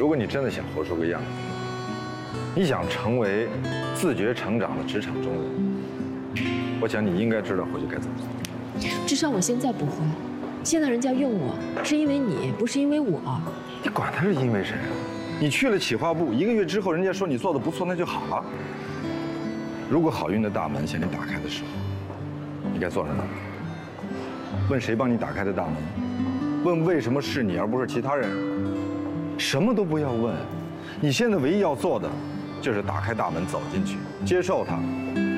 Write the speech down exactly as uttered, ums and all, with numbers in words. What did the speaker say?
如果你真的想活出个样子，你想成为自觉成长的职场中人，我想你应该知道回去该怎么做。 至少我现在不会。现在人家用我是因为你，不是因为我。 你管他是因为谁啊？你去了企划部，一个月之后，人家说你做的不错，那就好了。如果好运的大门向你打开的时候，你该做什么？问谁帮你打开的大门？问为什么是你而不是其他人？什么都不要问，你现在唯一要做的，就是打开大门走进去，接受它，